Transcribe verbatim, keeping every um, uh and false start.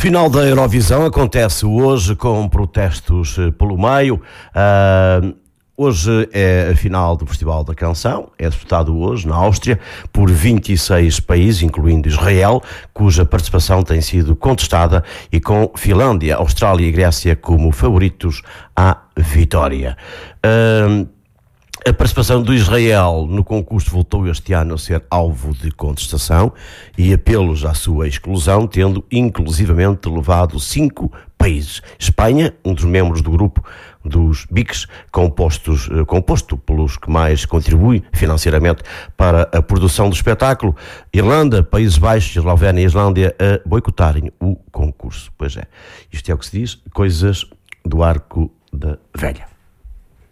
Final da Eurovisão acontece hoje com protestos pelo meio. Uh, hoje é a final do Festival da Canção, é disputado hoje na Áustria por vinte e seis países, incluindo Israel, cuja participação tem sido contestada, e com Finlândia, Austrália e Grécia como favoritos à vitória. Uh, A participação do Israel no concurso voltou este ano a ser alvo de contestação e apelos à sua exclusão, tendo inclusivamente levado cinco países. Espanha, um dos membros do grupo dos B I C S, compostos, composto pelos que mais contribuem financeiramente para a produção do espetáculo. Irlanda, Países Baixos, Eslovénia e Islândia a boicotarem o concurso. Pois é, isto é o que se diz, coisas do arco da velha.